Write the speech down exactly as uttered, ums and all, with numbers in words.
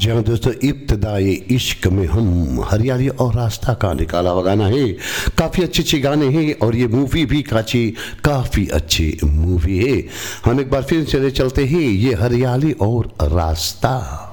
जी हाँ दोस्तों, इब्तिदाई इश्क में हम हरियाली और रास्ता का निकाला हुआ गाना है। काफ़ी अच्छे अच्छे गाने हैं और ये मूवी भी काची काफ़ी अच्छी मूवी है। हम एक बार फिर चले चलते हैं ये हरियाली और रास्ता।